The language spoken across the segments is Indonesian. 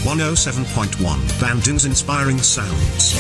107.1 Bandung's Inspiring Sounds.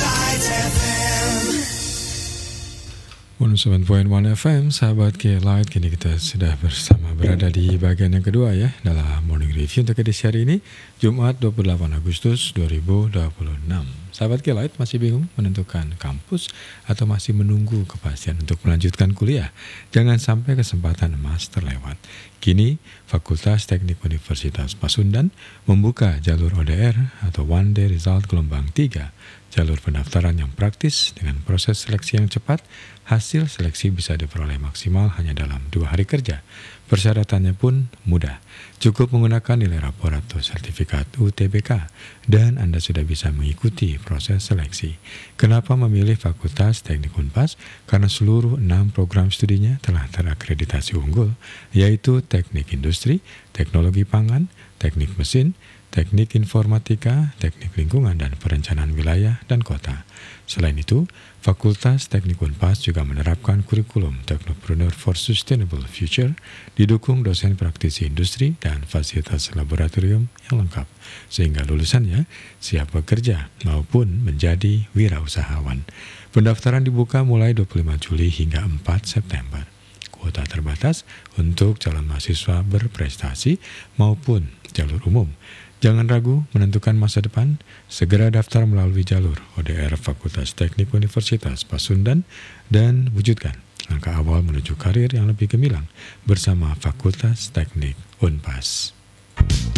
107.1 FM, sahabat K-Light, kini kita sudah berada di bagian yang kedua ya, dalam Morning Review untuk edisi hari ini, Jumat 28 Agustus 2026. Sahabat K-Light masih bingung menentukan kampus atau masih menunggu kepastian untuk melanjutkan kuliah? Jangan sampai kesempatan emas terlewat. Kini, Fakultas Teknik Universitas Pasundan membuka jalur ODR atau One Day Result gelombang 3, jalur pendaftaran yang praktis dengan proses seleksi yang cepat. Hasil seleksi bisa diperoleh maksimal hanya dalam 2 hari kerja. Persyaratannya pun mudah. Cukup menggunakan nilai rapor atau sertifikat UTBK dan Anda sudah bisa mengikuti proses seleksi. Kenapa memilih Fakultas Teknik Unpas? Karena seluruh 6 program studinya telah terakreditasi unggul, yaitu Teknik Industri, Teknologi Pangan, Teknik Mesin, Teknik Informatika, Teknik Lingkungan dan Perencanaan Wilayah dan Kota. Selain itu, Fakultas Teknik Unpas juga menerapkan kurikulum Technopreneur for Sustainable Future, didukung dosen praktisi industri dan fasilitas laboratorium yang lengkap, sehingga lulusannya siap bekerja maupun menjadi wirausahawan. Pendaftaran dibuka mulai 25 Juli hingga 4 September. Kuota terbatas untuk calon mahasiswa berprestasi maupun jalur umum. Jangan ragu menentukan masa depan, segera daftar melalui jalur ODR Fakultas Teknik Universitas Pasundan dan wujudkan langkah awal menuju karir yang lebih gemilang bersama Fakultas Teknik Unpas.